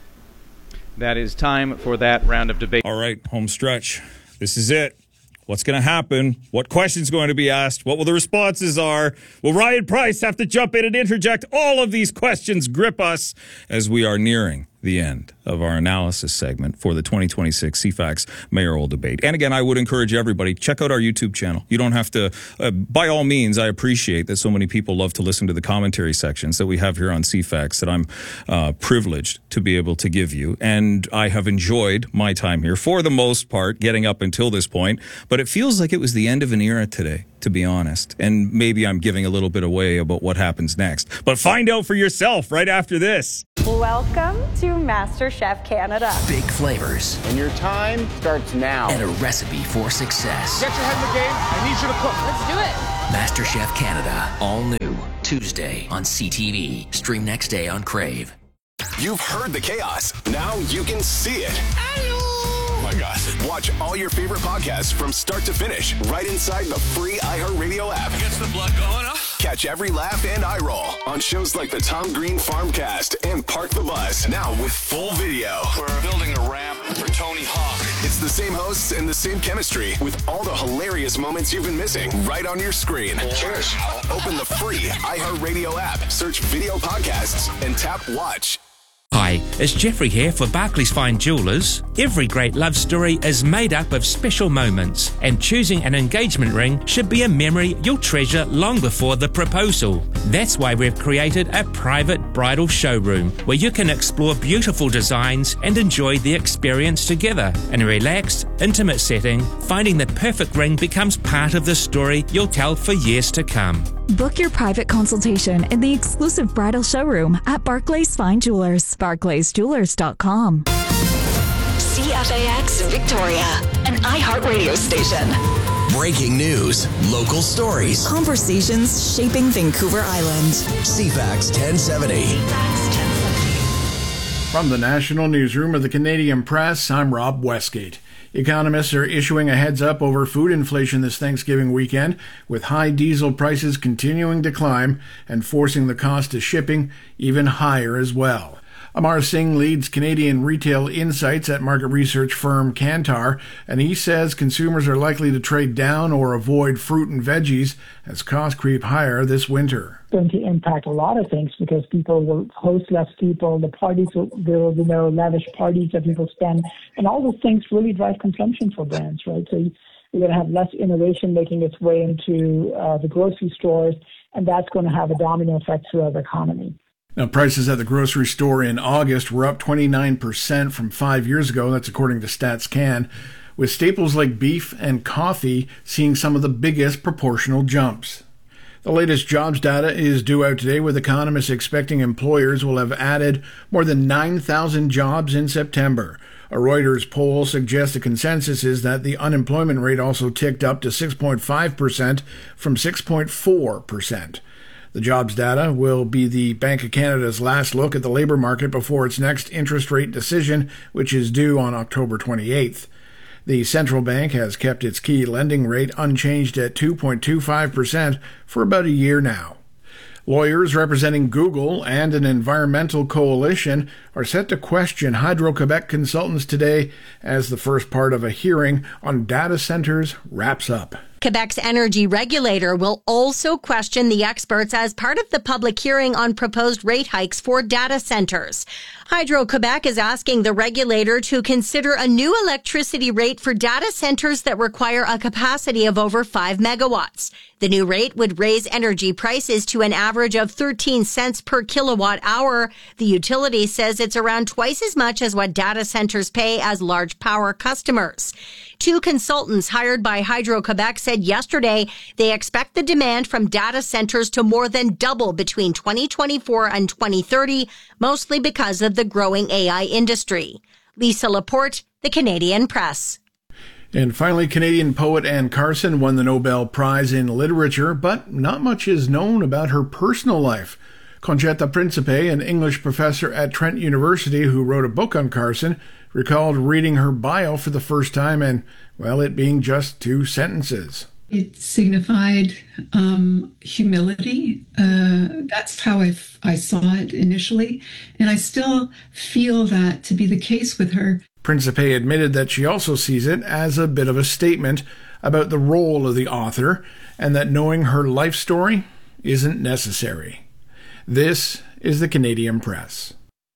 That is time for that round of debate. All right, home stretch. This is it. What's going to happen? What questions going to be asked? What will the responses are? Will Ryan Price have to jump in and interject? All of these questions grip us as we are nearing the end of our analysis segment for the 2026 CFAX mayoral debate. And again, I would encourage everybody, check out our YouTube channel. You don't have to, by all means, I appreciate that so many people love to listen to the commentary sections that we have here on CFAX that I'm privileged to be able to give you. And I have enjoyed my time here for the most part, getting up until this point. But it feels like it was the end of an era today, to be honest. And maybe I'm giving a little bit away about what happens next. But find out for yourself right after this. Welcome to MasterChef Canada. Big flavors. And your time starts now. And a recipe for success. Get your head in the game. I need you to cook. Let's do it. MasterChef Canada. All new. Tuesday on CTV. Stream next day on Crave. You've heard the chaos. Now you can see it. Oh my gosh. Watch all your favorite podcasts from start to finish right inside the free iHeartRadio app. Gets the blood going, huh? Catch every laugh and eye roll on shows like the Tom Green Farmcast and Park the Bus. Now with full video. We're building a ramp for Tony Hawk. It's the same hosts and the same chemistry with all the hilarious moments you've been missing right on your screen. Cheers. Open the free iHeartRadio app, search video podcasts, and tap watch. Hi, it's Jeffrey here for Barclays Fine Jewelers. Every great love story is made up of special moments, and choosing an engagement ring should be a memory you'll treasure long before the proposal. That's why we've created a private bridal showroom where you can explore beautiful designs and enjoy the experience together. In a relaxed, intimate setting, finding the perfect ring becomes part of the story you'll tell for years to come. Book your private consultation in the exclusive bridal showroom at Barclays Fine Jewelers. BarclaysJewelers.com. CFAX Victoria, an iHeartRadio station. Breaking news, local stories, Conversations shaping Vancouver Island. CFAX 1070. From the National Newsroom of the Canadian Press, I'm Rob Westgate. Economists are issuing a heads-up over food inflation this Thanksgiving weekend, with high diesel prices continuing to climb and forcing the cost of shipping even higher as well. Amar Singh leads Canadian retail insights at market research firm Kantar, and he says consumers are likely to trade down or avoid fruit and veggies as costs creep higher this winter. Going to impact a lot of things because people will host less people, the parties there will be no lavish parties that people spend, and all those things really drive consumption for brands, right? So you're going to have less innovation making its way into the grocery stores, and that's going to have a domino effect throughout the economy. Now, prices at the grocery store in August were up 29% from 5 years ago. That's according to StatsCan, with staples like beef and coffee seeing some of the biggest proportional jumps. The latest jobs data is due out today, with economists expecting employers will have added more than 9,000 jobs in September. A Reuters poll suggests the consensus is that the unemployment rate also ticked up to 6.5% from 6.4%. The jobs data will be the Bank of Canada's last look at the labour market before its next interest rate decision, which is due on October 28th. The central bank has kept its key lending rate unchanged at 2.25% for about a year now. Lawyers representing Google and an environmental coalition are set to question Hydro-Quebec consultants today as the first part of a hearing on data centers wraps up. Quebec's energy regulator will also question the experts as part of the public hearing on proposed rate hikes for data centers. Hydro-Quebec is asking the regulator to consider a new electricity rate for data centers that require a capacity of over 5 megawatts. The new rate would raise energy prices to an average of 13 cents per kilowatt hour. The utility says it's around twice as much as what data centers pay as large power customers. Two consultants hired by Hydro-Quebec said yesterday they expect the demand from data centers to more than double between 2024 and 2030, mostly because of the growing AI industry. Lisa Laporte, The Canadian Press. And finally, Canadian poet Anne Carson won the Nobel Prize in Literature, but not much is known about her personal life. Concetta Principe, an English professor at Trent University who wrote a book on Carson, recalled reading her bio for the first time and, well, it being just 2 sentences. It signified humility. That's how I saw it initially. And I still feel that to be the case with her. Principe admitted that she also sees it as a bit of a statement about the role of the author and that knowing her life story isn't necessary. This is the Canadian Press.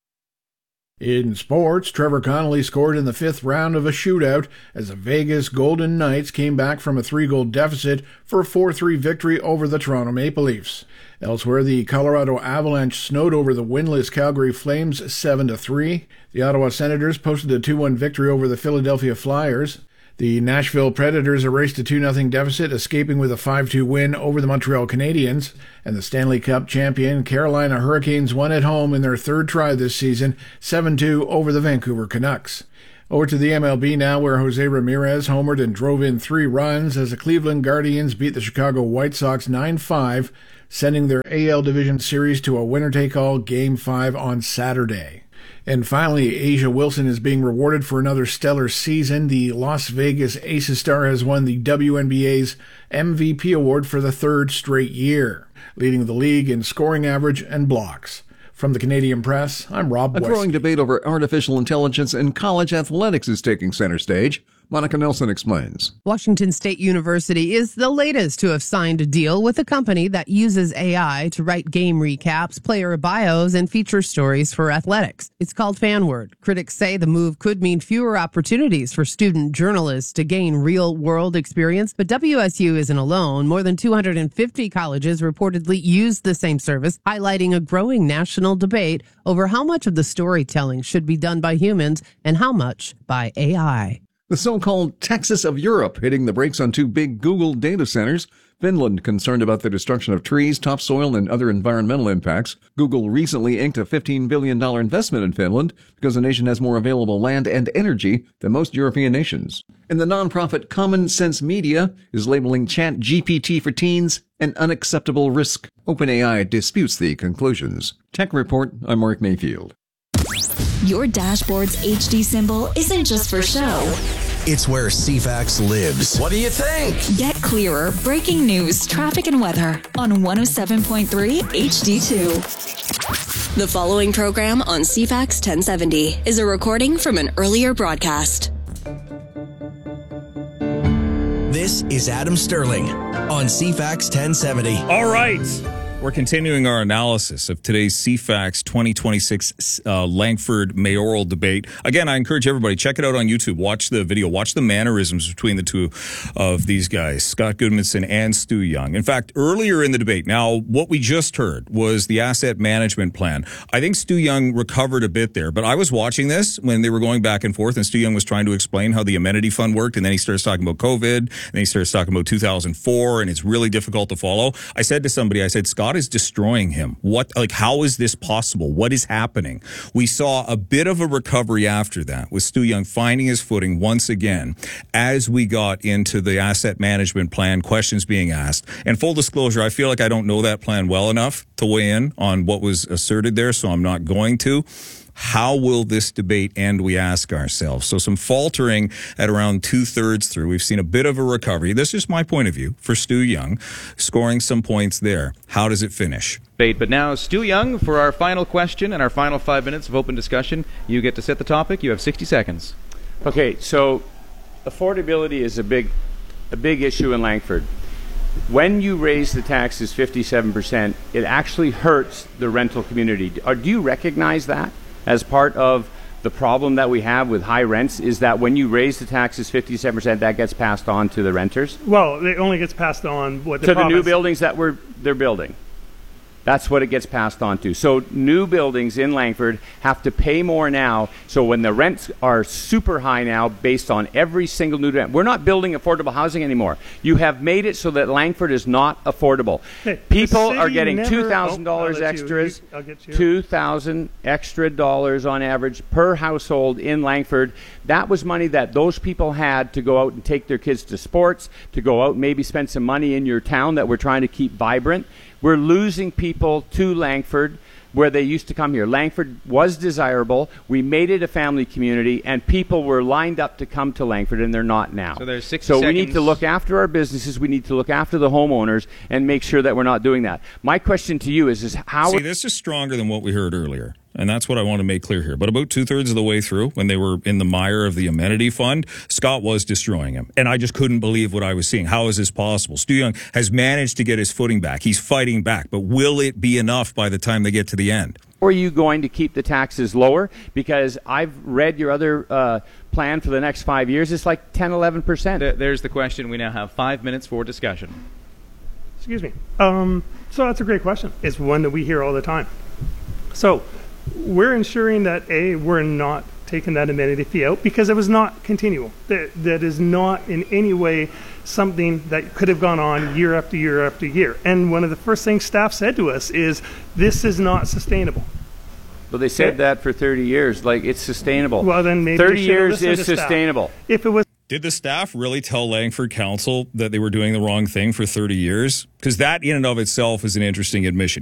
In sports, Trevor Connolly scored in the 5th round of a shootout as the Vegas Golden Knights came back from a 3-goal deficit for a 4-3 victory over the Toronto Maple Leafs. Elsewhere, the Colorado Avalanche snowed over the winless Calgary Flames 7-3. The Ottawa Senators posted a 2-1 victory over the Philadelphia Flyers. The Nashville Predators erased a 2-0 deficit, escaping with a 5-2 win over the Montreal Canadiens. And the Stanley Cup champion Carolina Hurricanes won at home in their 3rd try this season, 7-2 over the Vancouver Canucks. Over to the MLB now, where Jose Ramirez homered and drove in 3 runs as the Cleveland Guardians beat the Chicago White Sox 9-5, sending their AL Division Series to a winner-take-all Game 5 on Saturday. And finally, Asia Wilson is being rewarded for another stellar season. The Las Vegas Aces star has won the WNBA's MVP award for the 3rd straight year, leading the league in scoring average and blocks. From the Canadian Press, I'm Rob West. A growing debate over artificial intelligence in college athletics is taking center stage. Monica Nelson explains. Washington State University is the latest to have signed a deal with a company that uses AI to write game recaps, player bios, and feature stories for athletics. It's called FanWord. Critics say the move could mean fewer opportunities for student journalists to gain real-world experience, but WSU isn't alone. More than 250 colleges reportedly use the same service, highlighting a growing national debate over how much of the storytelling should be done by humans and how much by AI. The so-called Texas of Europe hitting the brakes on 2 big Google data centers. Finland concerned about the destruction of trees, topsoil, and other environmental impacts. Google recently inked a $15 billion investment in Finland because the nation has more available land and energy than most European nations. And the nonprofit Common Sense Media is labeling ChatGPT for teens an unacceptable risk. OpenAI disputes the conclusions. Tech Report, I'm Mark Mayfield. Your dashboard's HD symbol isn't just for show. It's where CFAX lives. What do you think? Get clearer breaking news, traffic, and weather on 107.3 HD2. The following program on CFAX 1070 is a recording from an earlier broadcast. This is Adam Sterling on CFAX 1070. All right. We're continuing our analysis of today's CFAX 2026 Langford mayoral debate. Again, I encourage everybody, check it out on YouTube. Watch the video. Watch the mannerisms between the two of these guys, Scott Goodmanson and Stu Young. In fact, earlier in the debate, now what we just heard was the asset management plan. I think Stu Young recovered a bit there, but I was watching this when they were going back and forth, and Stu Young was trying to explain how the amenity fund worked, and then he starts talking about COVID, and then he starts talking about 2004, and it's really difficult to follow. I said to somebody, I said, Scott is destroying him. How is this possible? What is happening? We saw a bit of a recovery after that with Stu Young finding his footing once again as we got into the asset management plan, questions being asked. And full disclosure, I feel like I don't know that plan well enough to weigh in on what was asserted there, so I'm not going to. How will this debate end, we ask ourselves? So some faltering at around 2/3 through. We've seen a bit of a recovery. This is my point of view for Stu Young, scoring some points there. How does it finish? But now, Stu Young, for our final question and our final 5 minutes of open discussion, you get to set the topic. You have 60 seconds. Okay, so affordability is a big issue in Langford. When you raise the taxes 57%, it actually hurts the rental community. Do you recognize that as part of the problem that we have with high rents, is that when you raise the taxes 57%, that gets passed on to the renters? Well, it only gets passed on to the new buildings that they're building. That's what it gets passed on to. So new buildings in Langford have to pay more now. So when the rents are super high now based on every single new rent, we're not building affordable housing anymore. You have made it so that Langford is not affordable. Hey, people are getting $2,000 extras, $2,000 extra dollars on average per household in Langford. That was money that those people had to go out and take their kids to sports, to go out and maybe spend some money in your town that we're trying to keep vibrant. We're losing people to Langford where they used to come here. Langford was desirable. We made it a family community, and people were lined up to come to Langford, and they're not now. So there's 60 So we seconds. need to look after our businesses. We need to look after the homeowners and make sure that we're not doing that. My question to you is how... See, this is stronger than what we heard earlier. And that's what I want to make clear here. But about 2/3 of the way through, when they were in the mire of the amenity fund, Scott was destroying him. And I just couldn't believe what I was seeing. How is this possible? Stu Young has managed to get his footing back. He's fighting back. But will it be enough by the time they get to the end? Or are you going to keep the taxes lower? Because I've read your other plan for the next 5 years. It's like 10, 11%. There's the question. We now have 5 minutes for discussion. Excuse me. So that's a great question. It's one that we hear all the time. So we're ensuring that, A, we're not taking that amenity fee out because it was not continual. That is not in any way something that could have gone on year after year after year. And one of the first things staff said to us is, this is not sustainable. Well, they said that for 30 years. Like, it's sustainable. Well, then maybe 30 they should years listen is to staff. sustainable. If it was... Did the staff really tell Langford Council that they were doing the wrong thing for 30 years? Because that in and of itself is an interesting admission.